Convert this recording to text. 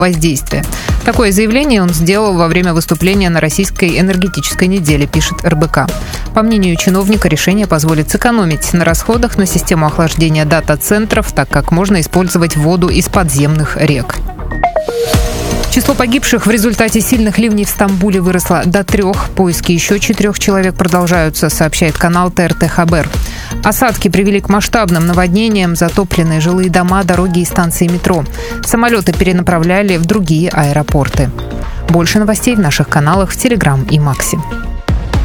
воздействия. Такое заявление он сделал во время выступления на Российской энергетической неделе, пишет РБК. По мнению чиновника, решение позволит сэкономить на расходах на систему охлаждения дата-центров, так как можно использовать воду из подземных рек. Число погибших в результате сильных ливней в Стамбуле выросло до 3. Поиски еще 4 человек продолжаются, сообщает канал ТРТ Хабер. Осадки привели к масштабным наводнениям, затопленные жилые дома, дороги и станции метро. Самолеты перенаправляли в другие аэропорты. Больше новостей в наших каналах в Телеграм и Макси.